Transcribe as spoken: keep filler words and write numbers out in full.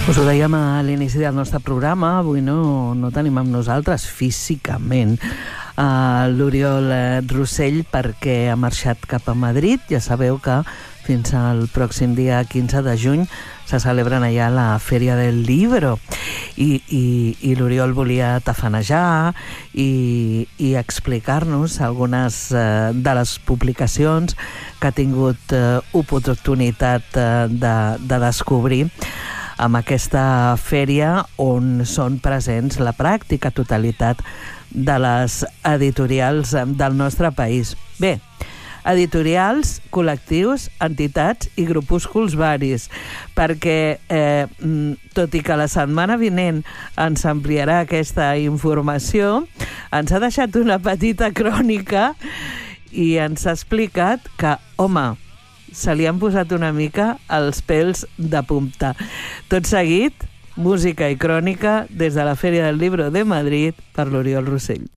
Us ho dèiem a l'inici del nostre programa, avui no, no tenim amb nosaltres físicament uh, l'Oriol Rossell perquè ha marxat cap a Madrid. Ja sabeu que fins al pròxim dia quinze de juny se celebren allà la Fèria del Libro i, i, i l'Oriol volia tafanejar i, i explicar-nos algunes uh, de les publicacions que ha tingut uh, oportunitat uh, de, de descobrir amb aquesta fèria on són presents la pràctica totalitat de les editorials del nostre país. Bé, editorials, col·lectius, entitats i grupúsculs varis, perquè eh, tot i que la setmana vinent ens ampliarà aquesta informació, ens ha deixat una petita crònica i ens ha explicat que, home, se li han posat una mica els pèls de punta. Tot seguit, música i crònica des de la Fèria del Libro de Madrid per l'Oriol Rossell.